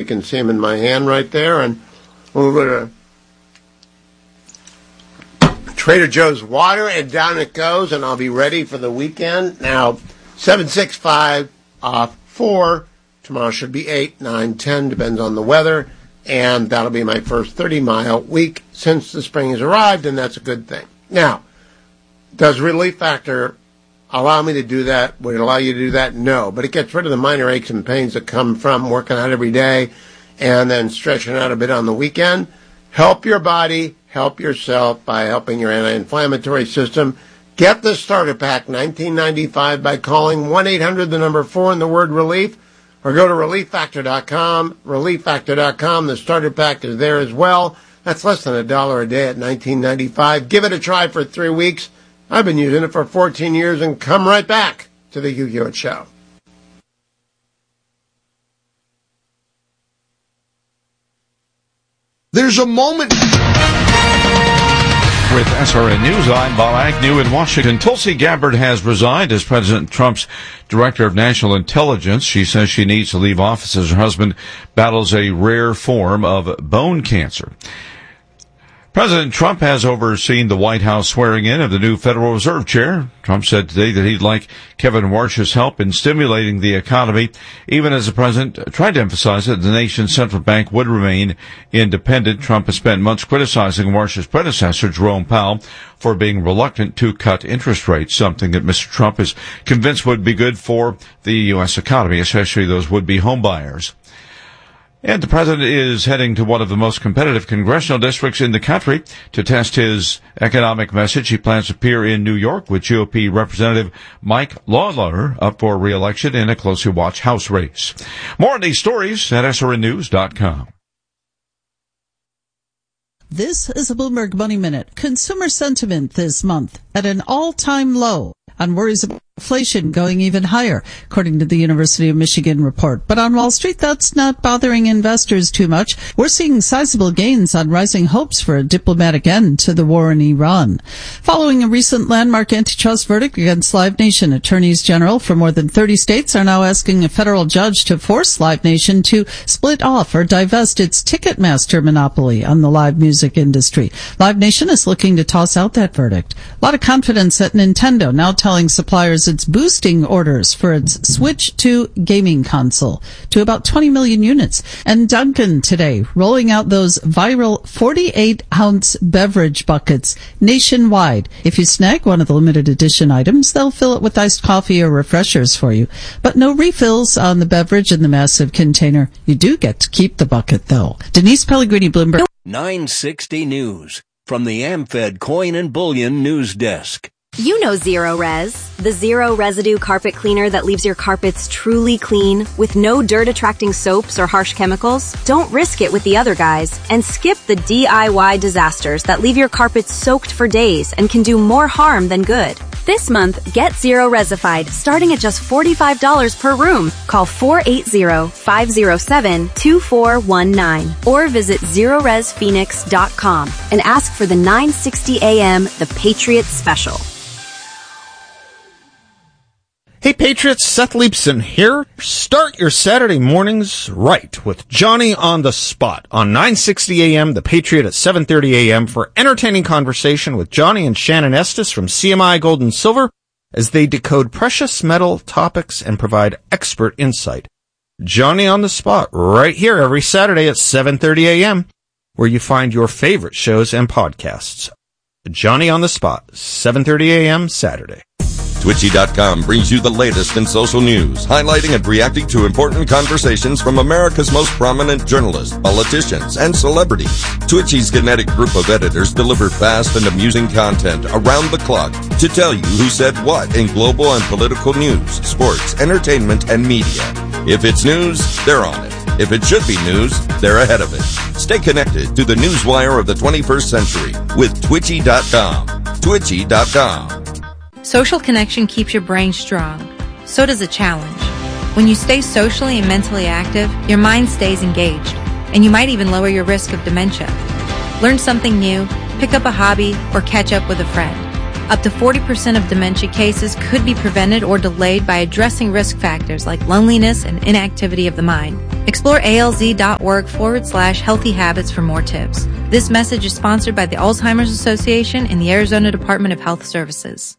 can see them in my hand right there. And we'll go to Trader Joe's water, and down it goes, and I'll be ready for the weekend. Now, 765 off 4. Tomorrow should be 8, 9, 10, depends on the weather. And that'll be my first 30-mile week since the spring has arrived, and that's a good thing. Now, does Relief Factor allow me to do that? Would it allow you to do that? No. But it gets rid of the minor aches and pains that come from working out every day and then stretching out a bit on the weekend. Help your body, help yourself by helping your anti-inflammatory system. Get the starter pack, $19.95, by calling 1-800, the number 4, and the word relief, or go to relieffactor.com. Relieffactor.com. The starter pack is there as well. That's less than $1 a day at $19.95. Give it a try for 3 weeks. I've been using it for 14 years, and come right back to the Hugh Hewitt Show. There's a moment. With SRN News, I'm Bob Agnew in Washington. Tulsi Gabbard has resigned as President Trump's Director of National Intelligence. She says she needs to leave office as her husband battles a rare form of bone cancer. President Trump has overseen the White House swearing in of the new Federal Reserve Chair. Trump said today that he'd like Kevin Warsh's help in stimulating the economy, even as the president tried to emphasize that the nation's central bank would remain independent. Trump has spent months criticizing Warsh's predecessor, Jerome Powell, for being reluctant to cut interest rates, something that Mr. Trump is convinced would be good for the U.S. economy, especially those would-be homebuyers. And the president is heading to one of the most competitive congressional districts in the country to test his economic message. He plans to appear in New York with GOP Representative Mike Lawler up for re-election in a closely watched House race. More on these stories at srnnews.com. This is a Bloomberg Money Minute. Consumer sentiment this month at an all-time low, on worries of inflation going even higher, according to the University of Michigan report. But on Wall Street, that's not bothering investors too much. We're seeing sizable gains on rising hopes for a diplomatic end to the war in Iran. Following a recent landmark antitrust verdict against Live Nation, attorneys general for more than 30 states are now asking a federal judge to force Live Nation to split off or divest its Ticketmaster monopoly on the live music industry. Live Nation is looking to toss out that verdict. A lot of confidence at Nintendo, now telling suppliers it's boosting orders for its Switch 2 gaming console to about 20 million units. And Dunkin' today rolling out those viral 48-ounce beverage buckets nationwide. If you snag one of the limited edition items, they'll fill it with iced coffee or refreshers for you. But no refills on the beverage in the massive container. You do get to keep the bucket, though. Denise Pellegrini, Bloomberg. 960 News from the AmFed Coin and Bullion News Desk. You know Zero Res, the zero residue carpet cleaner that leaves your carpets truly clean with no dirt-attracting soaps or harsh chemicals. Don't risk it with the other guys and skip the DIY disasters that leave your carpets soaked for days and can do more harm than good. This month, get Zero Resified, starting at just $45 per room. Call 480-507-2419 or visit ZeroResPhoenix.com and ask for the 960 AM The Patriot Special. Hey Patriots, Seth Leibson here. Start your Saturday mornings right with Johnny on the Spot on 960 AM, The Patriot at 7:30 AM for entertaining conversation with Johnny and Shannon Estes from CMI Gold and Silver as they decode precious metal topics and provide expert insight. Johnny on the Spot right here every Saturday at 7:30 AM where you find your favorite shows and podcasts. Johnny on the Spot, 7:30 AM Saturday. Twitchy.com brings you the latest in social news, highlighting and reacting to important conversations from America's most prominent journalists, politicians, and celebrities. Twitchy's kinetic group of editors deliver fast and amusing content around the clock to tell you who said what in global and political news, sports, entertainment, and media. If it's news, they're on it. If it should be news, they're ahead of it. Stay connected to the newswire of the 21st century with Twitchy.com. Twitchy.com. Social connection keeps your brain strong. So does a challenge. When you stay socially and mentally active, your mind stays engaged, and you might even lower your risk of dementia. Learn something new, pick up a hobby, or catch up with a friend. Up to 40% of dementia cases could be prevented or delayed by addressing risk factors like loneliness and inactivity of the mind. Explore alz.org/healthy habits for more tips. This message is sponsored by the Alzheimer's Association and the Arizona Department of Health Services.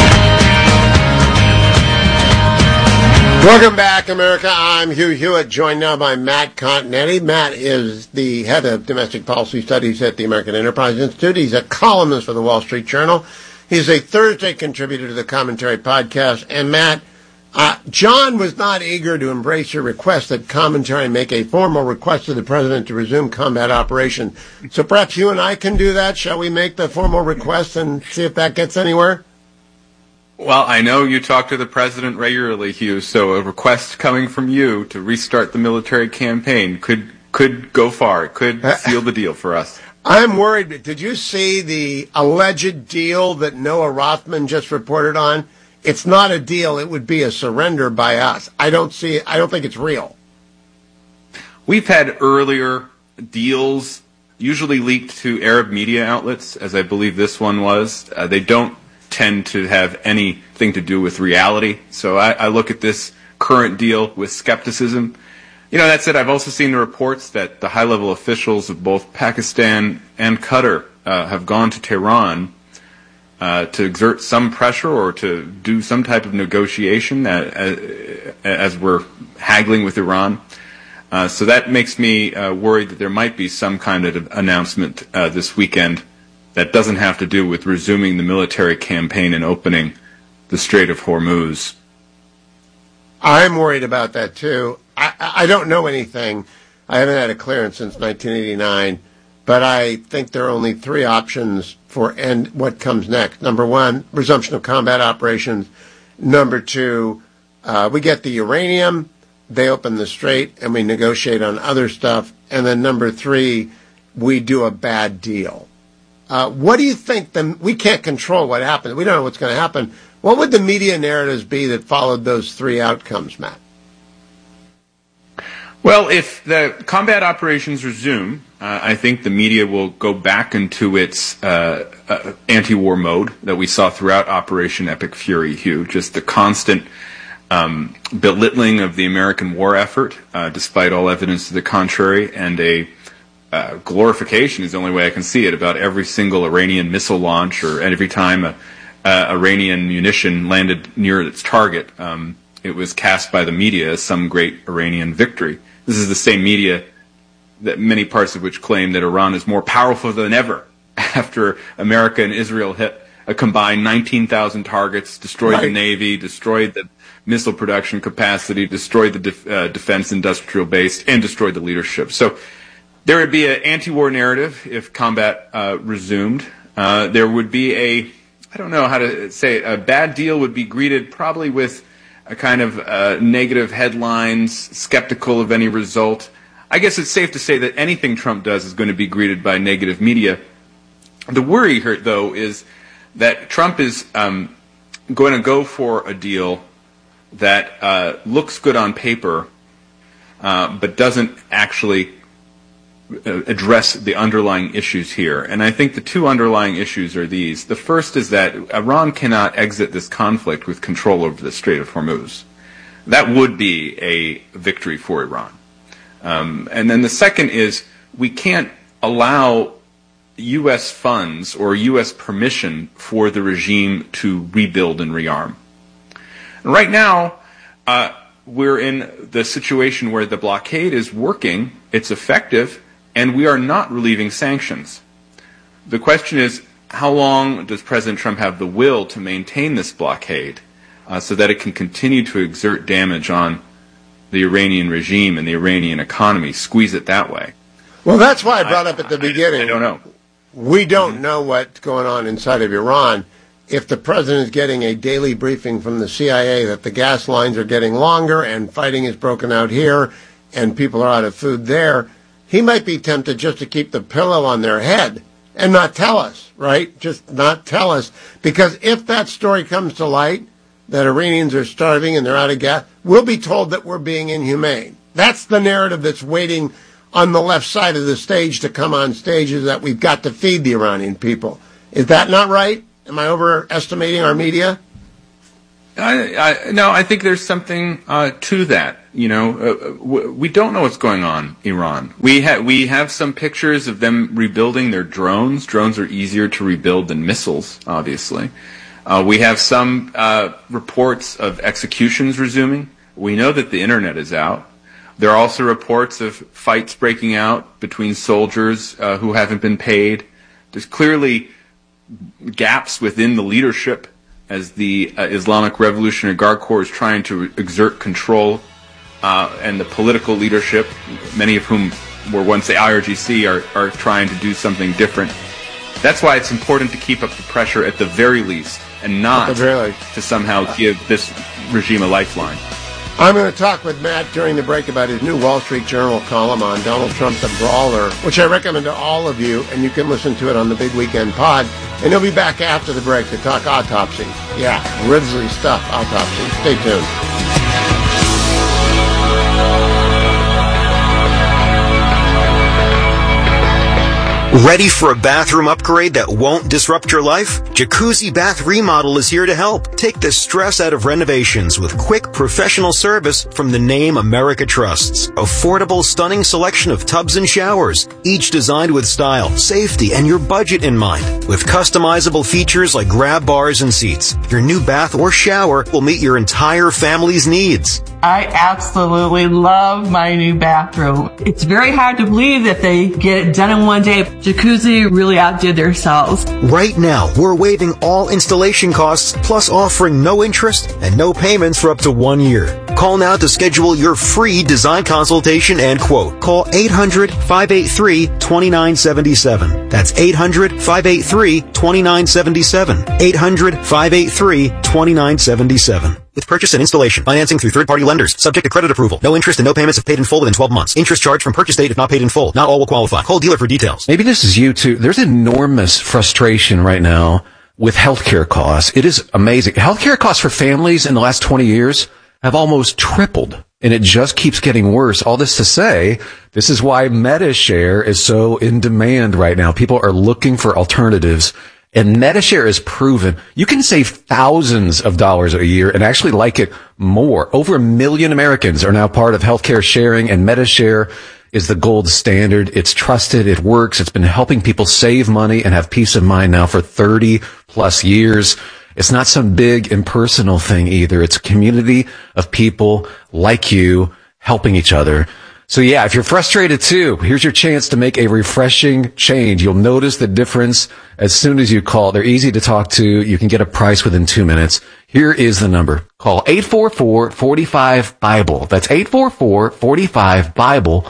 Welcome back, America. I'm Hugh Hewitt, joined now by Matt Continetti. Matt is the head of domestic policy studies at the American Enterprise Institute. He's a columnist for the Wall Street Journal. He's a Thursday contributor to the Commentary podcast. And Matt, John was not eager to embrace your request that Commentary make a formal request to the president to resume combat operations. So perhaps you and I can do that. Shall we make the formal request and see if that gets anywhere? Well, I know you talk to the president regularly, Hugh, so a request coming from you to restart the military campaign could go far. It could seal the deal for us. I'm worried. Did you see the alleged deal that Noah Rothman just reported on? It's not a deal. It would be a surrender by us. I don't see it. I don't think it's real. We've had earlier deals, usually leaked to Arab media outlets, as I believe this one was. They don't tend to have anything to do with reality. So I look at this current deal with skepticism. You know, that said, I've also seen the reports that the high-level officials of both Pakistan and Qatar have gone to Tehran to exert some pressure or to do some type of negotiation as we're haggling with Iran. So that makes me worried that there might be some kind of announcement this weekend that doesn't have to do with resuming the military campaign and opening the Strait of Hormuz. I'm worried about that, too. I don't know anything. I haven't had a clearance since 1989, but I think there are only three options for what comes next. Number one, resumption of combat operations. Number two, we get the uranium, they open the strait, and we negotiate on other stuff. And then number three, we do a bad deal. What do you think? We can't control what happens. We don't know what's going to happen. What would the media narratives be that followed those three outcomes, Matt? Well, if the combat operations resume, I think the media will go back into its anti-war mode that we saw throughout Operation Epic Fury, Hugh. Just the constant belittling of the American war effort, despite all evidence to the contrary, and a glorification is the only way I can see it about every single Iranian missile launch or every time a Iranian munition landed near its target. It was cast by the media as some great Iranian victory. This is the same media that many parts of which claim that Iran is more powerful than ever after America and Israel hit a combined 19,000 targets, destroyed the Navy, destroyed the missile production capacity, destroyed the defense industrial base, and destroyed the leadership. So there would be an anti-war narrative if combat resumed. There would be I don't know how to say it, a bad deal would be greeted probably with a kind of negative headlines, skeptical of any result. I guess it's safe to say that anything Trump does is going to be greeted by negative media. The worry here, though, is that Trump is going to go for a deal that looks good on paper, but doesn't actually address the underlying issues here. And I think the two underlying issues are these. The first is that Iran cannot exit this conflict with control over the Strait of Hormuz. That would be a victory for Iran. And then the second is we can't allow U.S. funds or U.S. permission for the regime to rebuild and rearm. And right now, we're in the situation where the blockade is working, it's effective, and we are not relieving sanctions. The question is, how long does President Trump have the will to maintain this blockade so that it can continue to exert damage on the Iranian regime and the Iranian economy, squeeze it that way? Well, that's why I brought up at the beginning. I don't know. We don't know what's going on inside of Iran. If the president is getting a daily briefing from the CIA that the gas lines are getting longer and fighting is broken out here and people are out of food there, he might be tempted just to keep the pillow on their head and not tell us, right? Just not tell us. Because if that story comes to light, that Iranians are starving and they're out of gas, we'll be told that we're being inhumane. That's the narrative that's waiting on the left side of the stage to come on stage, is that we've got to feed the Iranian people. Is that not right? Am I overestimating our media? No, I think there's something to that. You know, we don't know what's going on in Iran. We have some pictures of them rebuilding their drones. Drones are easier to rebuild than missiles, obviously. We have some reports of executions resuming. We know that the internet is out. There are also reports of fights breaking out between soldiers who haven't been paid. There's clearly gaps within the leadership as the Islamic Revolutionary Guard Corps is trying to exert control, and the political leadership, many of whom were once the IRGC, are trying to do something different. That's why it's important to keep up the pressure at the very least, and not to somehow give this regime a lifeline. I'm going to talk with Matt during the break about his new Wall Street Journal column on Donald Trump the Brawler, which I recommend to all of you, and you can listen to it on the Big Weekend Pod. And he'll be back after the break to talk autopsy. Yeah, Ridsley stuff, autopsy. Stay tuned. Ready for a bathroom upgrade that won't disrupt your life? Jacuzzi Bath Remodel is here to help. Take the stress out of renovations with quick professional service from the name America trusts. Affordable, stunning selection of tubs and showers, each designed with style, safety, and your budget in mind. With customizable features like grab bars and seats, your new bath or shower will meet your entire family's needs. I absolutely love my new bathroom. It's very hard to believe that they get it done in one day. Jacuzzi really outdid themselves. Right now, we're waiving all installation costs, plus offering no interest and no payments for up to 1 year. Call now to schedule your free design consultation and quote. Call 800-583-2977. That's 800-583-2977. 800-583-2977. With purchase and installation, financing through third-party lenders, subject to credit approval. No interest and no payments if paid in full within 12 months. Interest charged from purchase date if not paid in full. Not all will qualify. Call dealer for details. Maybe this is you too. There's enormous frustration right now with healthcare costs. It is amazing. Healthcare costs for families in the last 20 years have almost tripled, and it just keeps getting worse. All this to say, this is why MediShare is so in demand right now. People are looking for alternatives. And MediShare is proven you can save thousands of dollars a year and actually like it more. Over 1 million Americans are now part of healthcare sharing, and MediShare is the gold standard. It's trusted. It works. It's been helping people save money and have peace of mind now for 30 plus years. It's not some big impersonal thing either. It's a community of people like you helping each other. So yeah, if you're frustrated too, here's your chance to make a refreshing change. You'll notice the difference as soon as you call. They're easy to talk to. You can get a price within 2 minutes. Here is the number. Call 844-45-BIBLE. That's 844-45-BIBLE.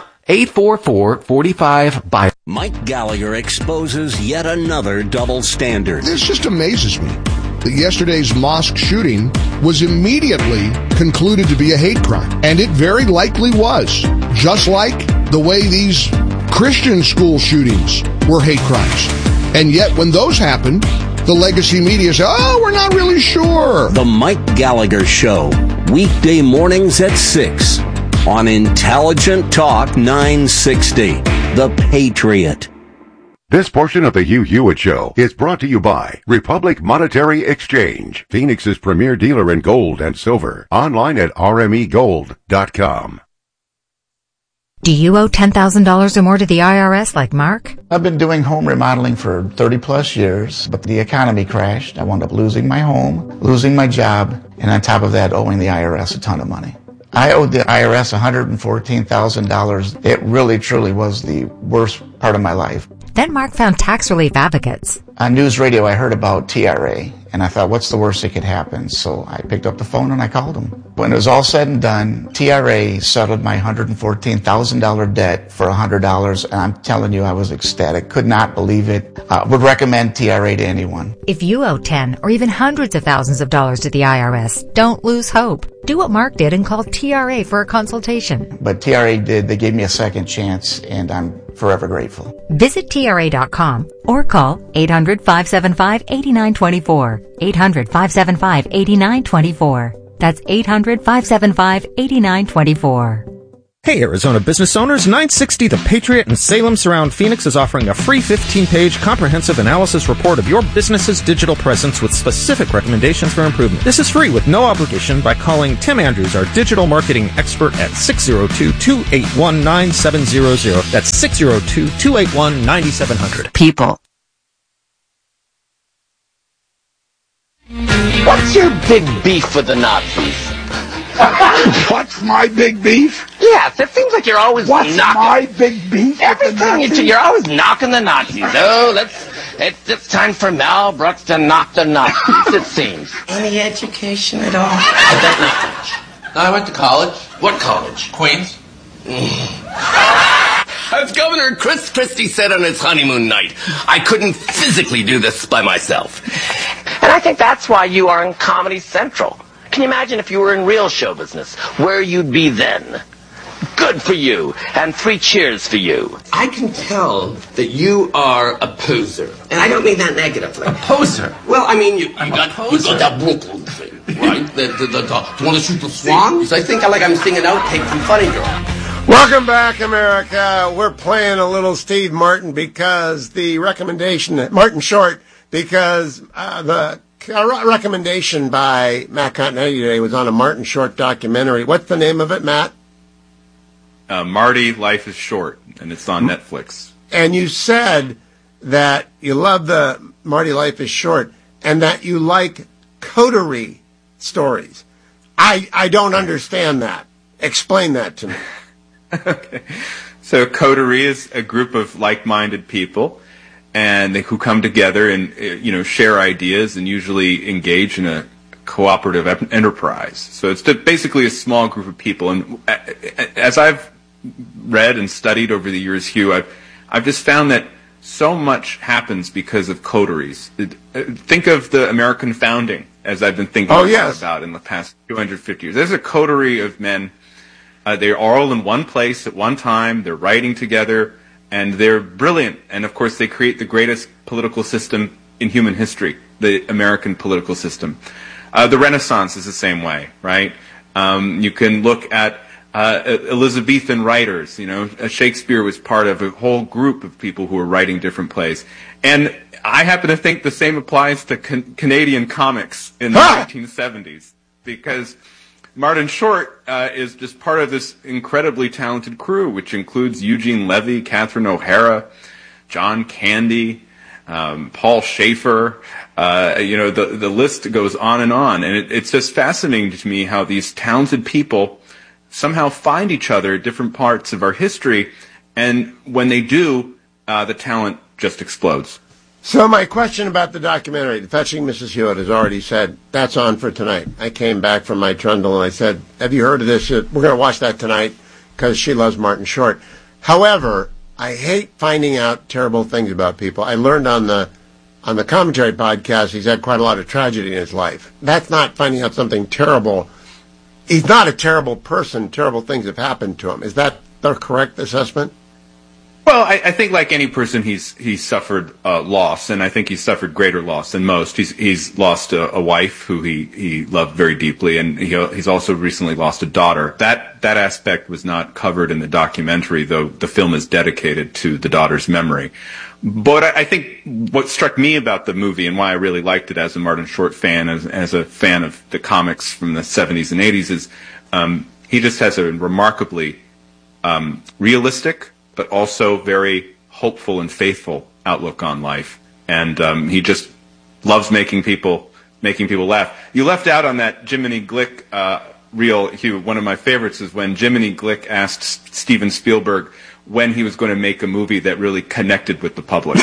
844-45-BIBLE. Mike Gallagher exposes yet another double standard. This just amazes me that yesterday's mosque shooting was immediately concluded to be a hate crime. And it very likely was. Just like the way these Christian school shootings were hate crimes. And yet when those happened, the legacy media said, oh, we're not really sure. The Mike Gallagher Show, weekday mornings at 6 on Intelligent Talk 960, The Patriot. This portion of the Hugh Hewitt Show is brought to you by Republic Monetary Exchange, Phoenix's premier dealer in gold and silver. Online at rmegold.com. Do you owe $10,000 or more to the IRS like Mark? I've been doing home remodeling for 30 plus years, but the economy crashed. I wound up losing my home, losing my job, and on top of that, owing the IRS a ton of money. I owed the IRS $114,000. It really, truly was the worst part of my life. Then Mark found tax relief advocates. On news radio, I heard about TRA, and I thought, what's the worst that could happen? So I picked up the phone and I called them. When it was all said and done, TRA settled my $114,000 debt for $100, and I'm telling you, I was ecstatic. Could not believe it. Would recommend TRA to anyone. If you owe 10 or even hundreds of thousands of dollars to the IRS, don't lose hope. Do what Mark did and call TRA for a consultation. But TRA did. They gave me a second chance, and I'm forever grateful. Visit TRA.com or call 800-575-8924. 800-575-8924. That's 800-575-8924. Hey, Arizona business owners, 960 The Patriot in Salem Surround Phoenix is offering a free 15-page comprehensive analysis report of your business's digital presence with specific recommendations for improvement. This is free with no obligation by calling Tim Andrews, our digital marketing expert, at 602-281-9700. That's 602-281-9700. People. What's your big beef with the Nazis? What's my big beef? Yes, it seems like you're always What's knocking. my big beef? Everything you're always knocking the Nazis. Oh, it's time for Mel Brooks to knock the Nazis, it seems. Any education at all? I bet not much. I went to college. What college? Queens. As Governor Chris Christie said on his honeymoon night, I couldn't physically do this by myself. And I think that's why you are in Comedy Central. Can you imagine if you were in real show business, where you'd be then? Good for you, and 3 cheers for you. I can tell that you are a poser. And I don't mean that negatively. A poser? Well, I mean, you got that Brooklyn thing, right? Do you want to shoot the swans? I think I'm singing an outtake from Funny Girl. Welcome back, America. We're playing a little Steve Martin because the recommendation, Martin Short, because the recommendation by Matt Continetti today was on a Martin Short documentary. What's the name of it, Matt? Marty, Life is Short, and it's on Netflix. And you said that you love the Marty, Life is Short, and that you like coterie stories. I don't understand that. Explain that to me. Okay. So coterie is a group of like-minded people and who come together and share ideas and usually engage in a cooperative enterprise. So it's basically a small group of people. And as I've read and studied over the years, Hugh, I've just found that so much happens because of coteries. Think of the American founding, as I've been thinking about in the past 250 years. There's a coterie of men. They're all in one place at one time. They're writing together. And they're brilliant. And, of course, they create the greatest political system in human history, the American political system. The Renaissance is the same way, right? You can look at Elizabethan writers. Shakespeare was part of a whole group of people who were writing different plays. And I happen to think the same applies to Canadian comics in the 1970s, because Martin Short is just part of this incredibly talented crew, which includes Eugene Levy, Catherine O'Hara, John Candy, Paul Schaefer. The list goes on. And it's just fascinating to me how these talented people somehow find each other at different parts of our history. And when they do, the talent just explodes. So my question about the documentary, Fetching Mrs. Hewitt, has already said, that's on for tonight. I came back from my trundle and I said, have you heard of this? We're going to watch that tonight because she loves Martin Short. However, I hate finding out terrible things about people. I learned on the commentary podcast he's had quite a lot of tragedy in his life. That's not finding out something terrible. He's not a terrible person. Terrible things have happened to him. Is that the correct assessment? Well, I think like any person, he's suffered loss, and I think he's suffered greater loss than most. He's lost a wife who he loved very deeply, and he's also recently lost a daughter. That aspect was not covered in the documentary, though the film is dedicated to the daughter's memory. But I think what struck me about the movie and why I really liked it as a Martin Short fan, as a fan of the comics from the 70s and 80s, is he just has a remarkably realistic but also very hopeful and faithful outlook on life. And he just loves making people laugh. You left out on that Jiminy Glick reel, Hugh. One of my favorites is when Jiminy Glick asked Steven Spielberg when he was going to make a movie that really connected with the public.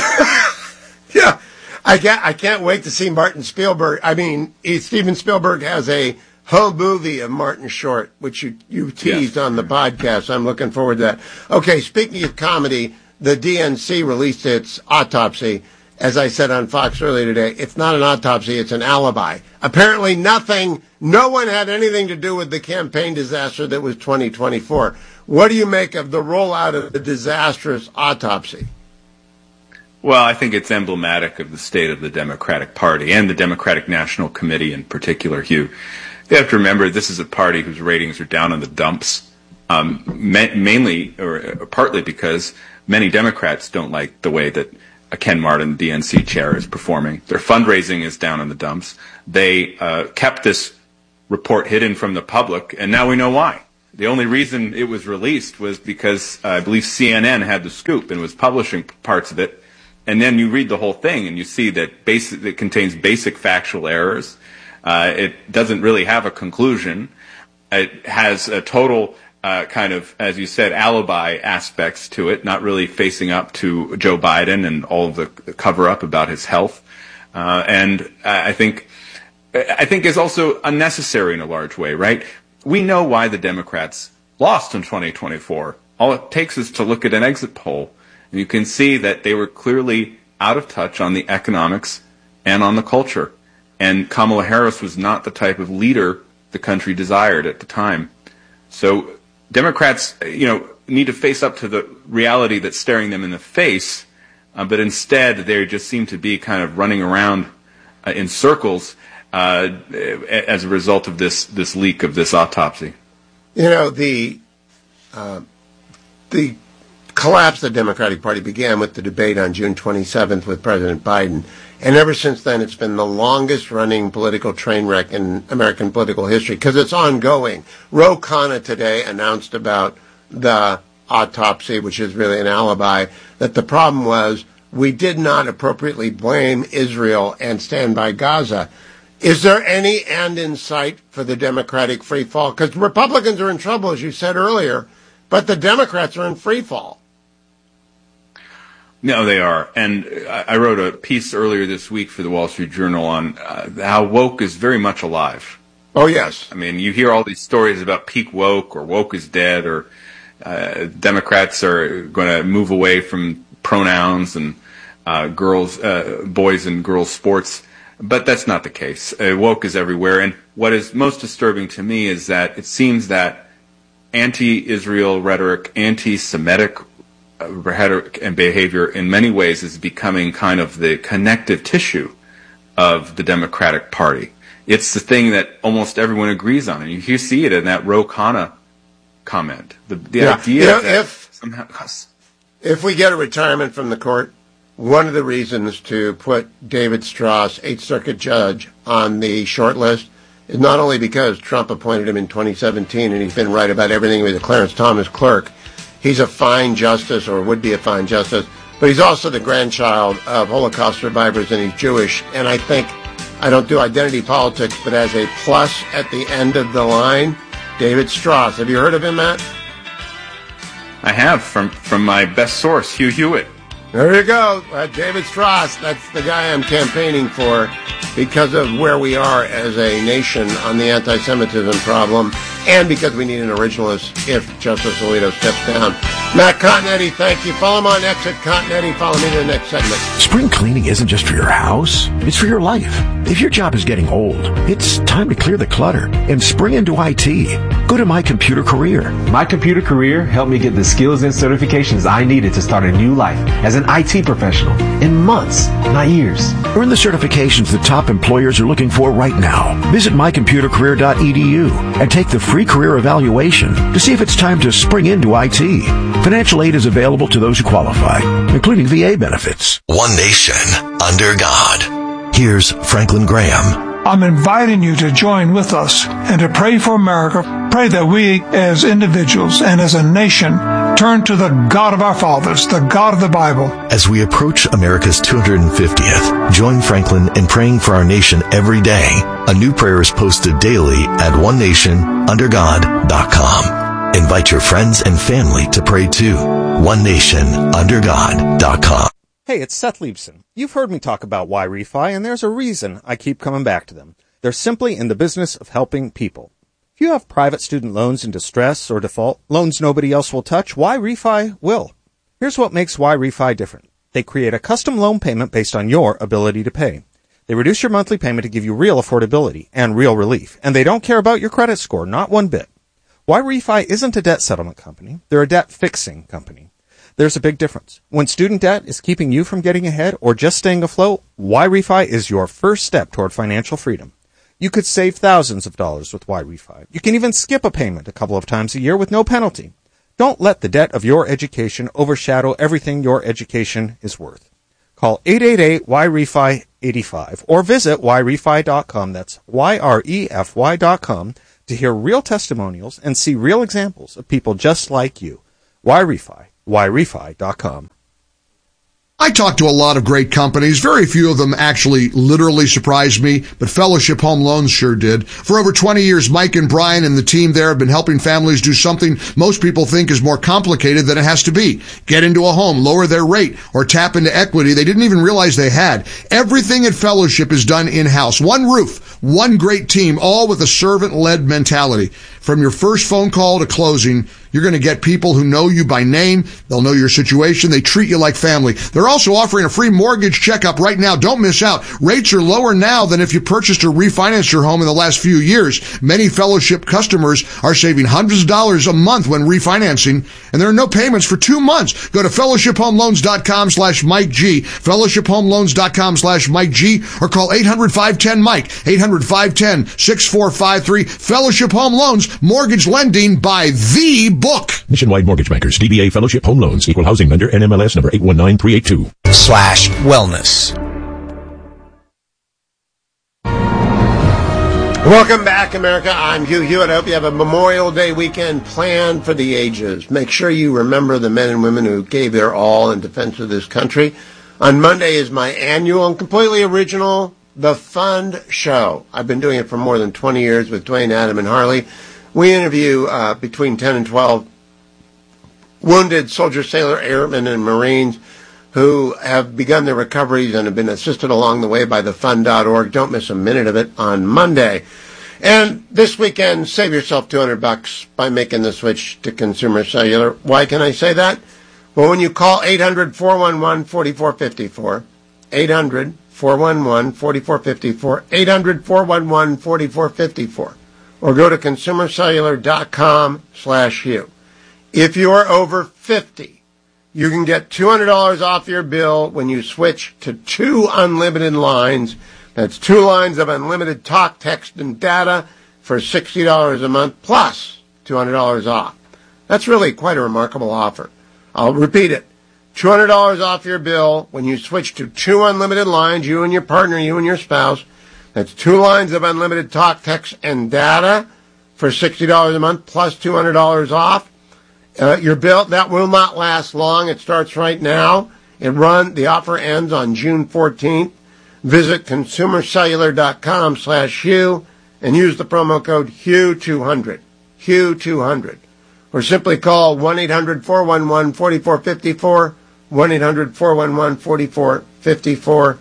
Yeah, I can't wait to see Martin Spielberg. I mean, Steven Spielberg has a whole movie of Martin Short, which you teased on the podcast. I'm looking forward to that. Okay, speaking of comedy, the DNC released its autopsy. As I said on Fox earlier today, it's not an autopsy, it's an alibi. Apparently no one had anything to do with the campaign disaster that was 2024. What do you make of the rollout of the disastrous autopsy? Well, I think it's emblematic of the state of the Democratic Party and the Democratic National Committee in particular, Hugh. You have to remember this is a party whose ratings are down in the dumps. mainly or partly because many Democrats don't like the way that Ken Martin, the DNC chair, is performing. Their fundraising is down in the dumps. They kept this report hidden from the public, and now we know why. The only reason it was released was because I believe CNN had the scoop and was publishing parts of it. And then you read the whole thing and you see that it contains basic factual errors. It doesn't really have a conclusion. It has a total kind of, as you said, alibi aspects to it, not really facing up to Joe Biden and all of the cover-up about his health. And I think is also unnecessary in a large way, right? We know why the Democrats lost in 2024. All it takes is to look at an exit poll, and you can see that they were clearly out of touch on the economics and on the culture. And Kamala Harris was not the type of leader the country desired at the time. So Democrats, need to face up to the reality that's staring them in the face, but instead they just seem to be kind of running around in circles as a result of this leak of this autopsy. The collapse of the Democratic Party began with the debate on June 27th with President Biden. And ever since then, it's been the longest-running political train wreck in American political history because it's ongoing. Ro Khanna today announced about the autopsy, which is really an alibi, that the problem was we did not appropriately blame Israel and stand by Gaza. Is there any end in sight for the Democratic free fall? Because Republicans are in trouble, as you said earlier, but the Democrats are in free fall. No, they are. And I wrote a piece earlier this week for the Wall Street Journal on how woke is very much alive. Oh, yes. I mean, you hear all these stories about peak woke or woke is dead or Democrats are going to move away from pronouns and boys and girls sports. But that's not the case. Woke is everywhere. And what is most disturbing to me is that it seems that anti-Israel rhetoric, anti-Semitic rhetoric and behavior in many ways is becoming kind of the connective tissue of the Democratic Party. It's the thing that almost everyone agrees on. And you see it in that Ro Khanna comment. The idea that somehow... If we get a retirement from the court, one of the reasons to put David Strauss, 8th Circuit judge, on the short list is not only because Trump appointed him in 2017 and he's been right about everything with the Clarence Thomas clerk. He's a fine justice, or would be a fine justice, but he's also the grandchild of Holocaust survivors and he's Jewish. And I think, I don't do identity politics, but as a plus at the end of the line, David Strauss. Have you heard of him, Matt? I have, from my best source, Hugh Hewitt. There you go. David Strauss, that's the guy I'm campaigning for because of where we are as a nation on the anti-Semitism problem and because we need an originalist if Justice Alito steps down. Matt Continetti, thank you. Follow him on X at Continetti. Follow me to the next segment. Spring cleaning isn't just for your house. It's for your life. If your job is getting old, it's time to clear the clutter and spring into IT. Go to My Computer Career. My Computer Career helped me get the skills and certifications I needed to start a new life as an IT professional in months, not years. Earn the certifications the top employers are looking for right now. Visit mycomputercareer.edu and take the free career evaluation to see if it's time to spring into IT. Financial aid is available to those who qualify, including VA benefits. One nation under God. Here's Franklin Graham. I'm inviting you to join with us and to pray for America. Pray that we as individuals and as a nation turn to the God of our fathers, the God of the Bible. As we approach America's 250th, join Franklin in praying for our nation every day. A new prayer is posted daily at onenationundergod.com. Invite your friends and family to pray too. onenationundergod.com. Hey, it's Seth Leibson. You've heard me talk about YRefi, and there's a reason I keep coming back to them. They're simply in the business of helping people. If you have private student loans in distress or default, loans nobody else will touch, YRefi will. Here's what makes YRefi different. They create a custom loan payment based on your ability to pay. They reduce your monthly payment to give you real affordability and real relief, and they don't care about your credit score, not one bit. YRefi isn't a debt settlement company. They're a debt fixing company. There's a big difference. When student debt is keeping you from getting ahead or just staying afloat, YRefi is your first step toward financial freedom. You could save thousands of dollars with Y-Refi. You can even skip a payment a couple of times a year with no penalty. Don't let the debt of your education overshadow everything your education is worth. Call 888-Y-REFI-85 or visit YREFI.com. That's YREFY.com to hear real testimonials and see real examples of people just like you. Y-Refi. YREFI.com. I talk to a lot of great companies. Very few of them actually literally surprised me, but Fellowship Home Loans sure did. For over 20 years, Mike and Brian and the team there have been helping families do something most people think is more complicated than it has to be. Get into a home, lower their rate, or tap into equity they didn't even realize they had. Everything at Fellowship is done in-house. One roof, one great team, all with a servant-led mentality. From your first phone call to closing, you're going to get people who know you by name. They'll know your situation. They treat you like family. They're also offering a free mortgage checkup right now. Don't miss out. Rates are lower now than if you purchased or refinanced your home in the last few years. Many Fellowship customers are saving hundreds of dollars a month when refinancing, and there are no payments for 2 months. Go to fellowshiphomeloans.com/Mike G, fellowshiphomeloans.com/Mike G, or call 800-510-MIKE, 800-510-6453. Fellowship Home Loans, mortgage lending by the book. Nationwide Mortgage Bankers, DBA Fellowship Home Loans, Equal Housing Lender, NMLS number 819382. /wellness. Welcome back, America. I'm Hugh Hewitt. I hope you have a Memorial Day weekend planned for the ages. Make sure you remember the men and women who gave their all in defense of this country. On Monday is my annual and completely original The Fund Show. I've been doing it for more than 20 years with Dwayne, Adam, and Harley. We interview between 10 and 12 wounded soldier, sailor, airmen, and Marines who have begun their recoveries and have been assisted along the way by thefund.org. Don't miss a minute of it on Monday. And this weekend, save yourself $200 by making the switch to Consumer Cellular. Why can I say that? Well, when you call 800-411-4454, 800-411-4454, 800-411-4454, or go to consumercellular.com/Hugh. If you are over 50, you can get $200 off your bill when you switch to 2 unlimited lines. That's 2 lines of unlimited talk, text, and data for $60 a month, plus $200 off. That's really quite a remarkable offer. I'll repeat it. $200 off your bill when you switch to 2 unlimited lines, you and your partner, you and your spouse. That's 2 lines of unlimited talk, text, and data for $60 a month, plus $200 off. Your bill, that will not last long. It starts right now. The offer ends on June 14th. Visit consumercellular.com/Hugh and use the promo code HUGH200, HUGH200. Or simply call 1-800-411-4454, 1-800-411-4454,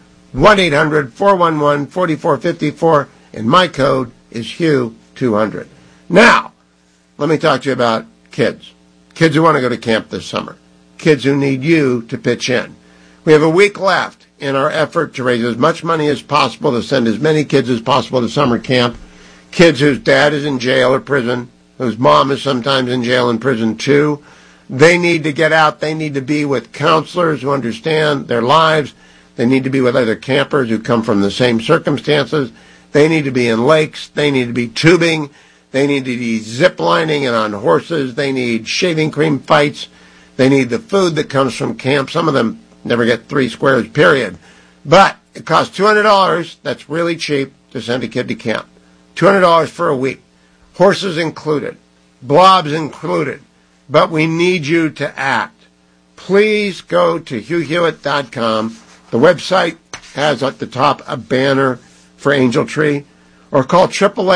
1-800-411-4454, and my code is HUGH200. Now, let me talk to you about kids. Kids who want to go to camp this summer. Kids who need you to pitch in. We have a week left in our effort to raise as much money as possible to send as many kids as possible to summer camp. Kids whose dad is in jail or prison, whose mom is sometimes in jail and prison too. They need to get out. They need to be with counselors who understand their lives. They need to be with other campers who come from the same circumstances. They need to be in lakes. They need to be tubing. They need to be ziplining and on horses. They need shaving cream fights. They need the food that comes from camp. Some of them never get 3 squares, period. But it costs $200. That's really cheap to send a kid to camp. $200 for a week. Horses included. Blobs included. But we need you to act. Please go to HughHewitt.com. The website has at the top a banner for Angel Tree. Or call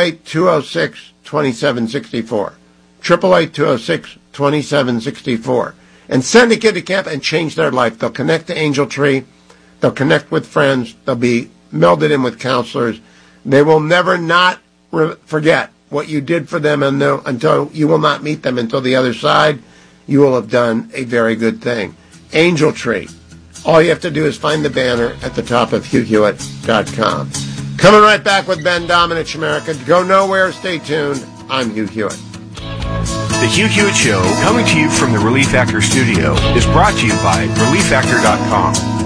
888-206-2764. 888-206-2764. And send a kid to camp and change their life. They'll connect to Angel Tree. They'll connect with friends. They'll be melded in with counselors. They will never not forget what you did for them until you will not meet them until the other side. You will have done a very good thing. Angel Tree. All you have to do is find the banner at the top of HughHewitt.com. Coming right back with Ben Domenech, America. Go nowhere. Stay tuned. I'm Hugh Hewitt. The Hugh Hewitt Show, coming to you from the Relief Factor studio, is brought to you by ReliefFactor.com.